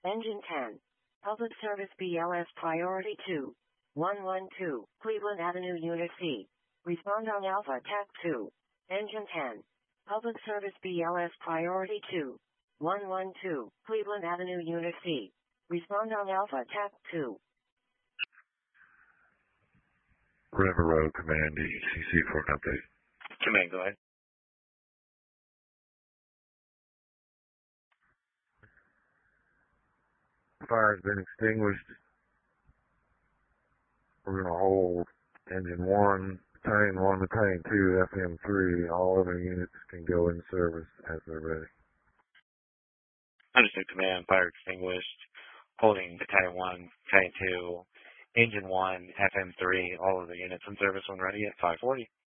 Engine 10. Public Service BLS Priority 2. 112, Cleveland Avenue Unit C. Respond on Alpha TAC 2. Engine 10. Public Service BLS Priority 2. 112, Cleveland Avenue Unit C. Respond on Alpha TAC 2. River Road Command ECC for an update. Command, go ahead. Fire has been extinguished. We're going to hold Engine 1, Battalion 1, Battalion 2, FM 3. All other units can go in service as they're ready. Understood, Command. Fire extinguished. Holding Battalion 1, Battalion 2, Engine 1, FM 3. All of the units in service when ready at 540.